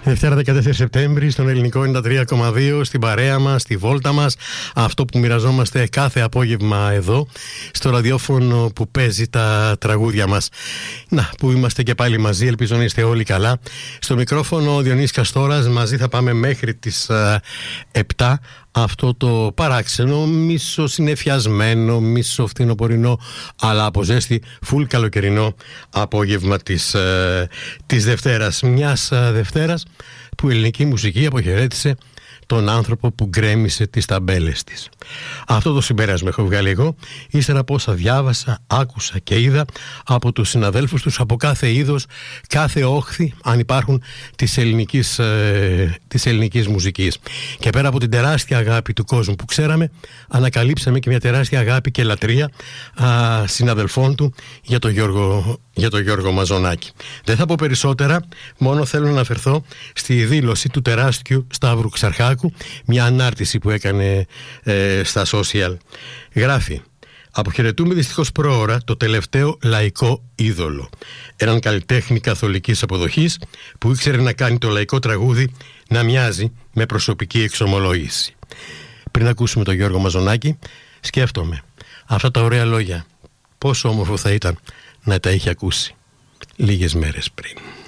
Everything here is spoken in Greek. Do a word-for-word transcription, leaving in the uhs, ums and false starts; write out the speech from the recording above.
Δευτέρα δεκατέσσερις Σεπτέμβρη στον Ελληνικό ενενήντα τρία κόμμα δύο, στην παρέα μας, στη βόλτα μας, αυτό που μοιραζόμαστε κάθε απόγευμα εδώ στο ραδιόφωνο που παίζει τα τραγούδια μας. Να, που είμαστε και πάλι μαζί, ελπίζω να είστε όλοι καλά. Στο μικρόφωνο ο Διονύσης Καστόρας, μαζί θα πάμε μέχρι τις uh, επτά. Αυτό το παράξενο, μισοσυννεφιασμένο, μισοφθινοπορεινό, αλλά από ζέστη, φουλ καλοκαιρινό απόγευμα της, ε, της Δευτέρας. Μιας ε, Δευτέρας που η ελληνική μουσική αποχαιρέτησε τον άνθρωπο που γκρέμισε τις ταμπέλες της. Αυτό το συμπέρασμα έχω βγάλει εγώ, ύστερα από όσα διάβασα, άκουσα και είδα από τους συναδέλφους τους από κάθε είδος, κάθε όχθη, αν υπάρχουν, της ελληνικής, ε, της ελληνικής μουσικής. Και πέρα από την τεράστια αγάπη του κόσμου που ξέραμε, ανακαλύψαμε και μια τεράστια αγάπη και λατρεία α, συναδελφών του για τον Γιώργο, για τον Γιώργο Μαζονάκη. Δεν θα πω περισσότερα, μόνο θέλω να αναφερθώ στη δήλωση του τεράστιου Σταύρου Ξαρχάκου, μια ανάρτηση που έκανε ε, στα social. Γράφει: «Αποχαιρετούμε δυστυχώς πρόωρα το τελευταίο λαϊκό είδωλο. Έναν καλλιτέχνη καθολικής αποδοχής που ήξερε να κάνει το λαϊκό τραγούδι να μοιάζει με προσωπική εξομολόγηση». Πριν ακούσουμε τον Γιώργο Μαζονάκη, σκέφτομαι αυτά τα ωραία λόγια. Πόσο όμορφο θα ήταν να τα είχε ακούσει λίγες μέρες πριν.